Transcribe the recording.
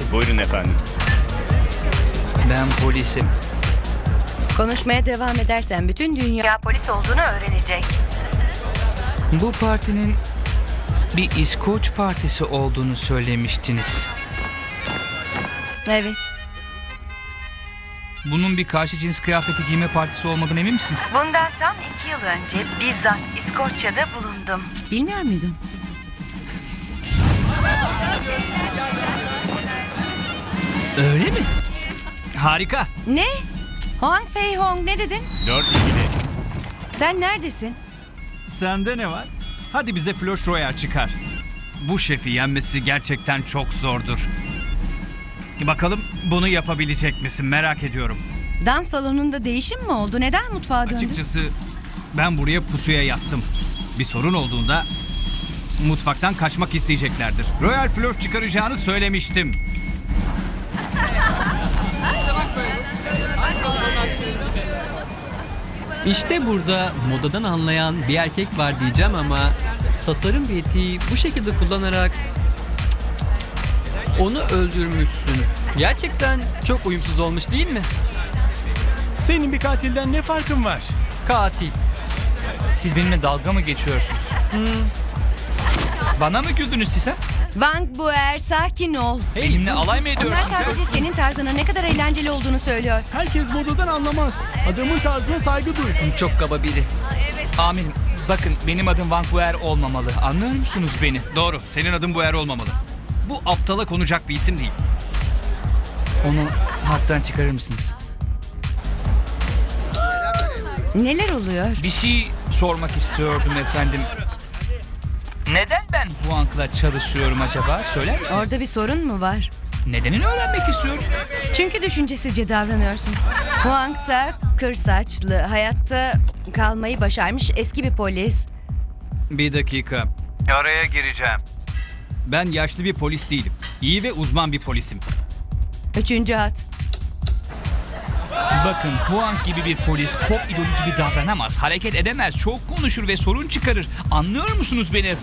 Buyurun efendim. Ben polisim. Konuşmaya devam edersen bütün dünya polis olduğunu öğrenecek. Bu partinin bir İskoç partisi olduğunu söylemiştiniz. Evet. Bunun bir karşı cins kıyafeti giyme partisi olmadığına emin misin? Bundan tam 2 yıl önce bizzat İskoçya'da bulundum. Bilmiyor muydun? Öyle mi? Harika. Ne? Hong Fei Hong ne dedin? 4-2'de. Sen neredesin? Sende ne var? Hadi bize Flush Royale çıkar. Bu şefi yenmesi gerçekten çok zordur. Bakalım bunu yapabilecek misin, merak ediyorum. Dans salonunda değişim mi oldu? Neden mutfağa döndün? Açıkçası ben buraya pusuya yattım. Bir sorun olduğunda mutfaktan kaçmak isteyeceklerdir. Royal Flush çıkaracağını söylemiştim. İşte burada modadan anlayan bir erkek var diyeceğim ama tasarım bir etiği bu şekilde kullanarak onu öldürmüşsün. Gerçekten çok uyumsuz olmuş değil mi? Senin bir katilden ne farkın var? Katil. Siz benimle dalga mı geçiyorsunuz? Bana mı güldünüz siz ha? Wang Buer sakin ol. Benimle alay mı Onlar ediyorsunuz? sadece senin tarzının ne kadar eğlenceli olduğunu söylüyor. Herkes modadan anlamaz. Adamın tarzına saygı duy. Çok kaba biri. Amirim, bakın benim adım Vancouver olmamalı. Anlıyor musunuz beni? Doğru, senin adın bu olmamalı. Bu aptala konacak bir isim değil. Onu hattan çıkarır mısınız? Neler oluyor? Bir şey sormak istiyordum efendim. Neden ben Huang'la çalışıyorum acaba? Söyler misiniz? Orada bir sorun mu var? Nedenini öğrenmek istiyorum. Çünkü düşüncesizce davranıyorsun. Huang ise kır saçlı, hayatta kalmayı başarmış eski bir polis. Bir dakika. Araya gireceğim. Ben yaşlı bir polis değilim. İyi ve uzman bir polisim. 3. hat. Bakın Huang gibi bir polis pop idolü gibi davranamaz, hareket edemez, çok konuşur ve sorun çıkarır. Anlıyor musunuz beni efendim?